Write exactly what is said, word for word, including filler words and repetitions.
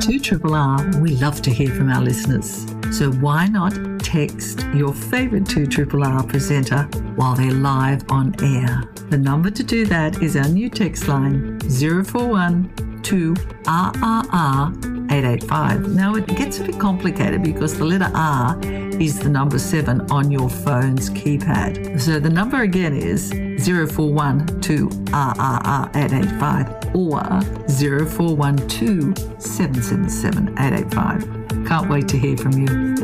two R R R, we love to hear from our listeners. So why not text your favourite two R R R presenter while they're live on air? The number to do that is our new text line, zero four one two R R R eight eight five. Now, it gets a bit complicated because the letter R is the number seven on your phone's keypad. So the number again is zero four one two R R R eight eight five or zero four one two seven seven seven eight eight five. Can't wait to hear from you.